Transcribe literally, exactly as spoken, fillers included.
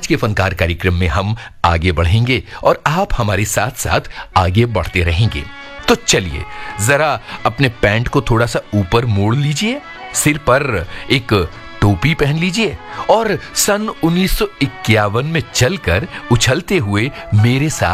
आज के फनकार कार्यक्रम में हम आगे बढ़ेंगे और आप हमारे साथ साथ आगे बढ़ते रहेंगे। तो चलिए जरा अपने पैंट को थोड़ा सा ऊपर मोड़ लीजिए, सिर पर एक टोपी पहन लीजिए और सन उन्नीस सौ इक्यावन में चलकर उछलते हुए मेरे साथ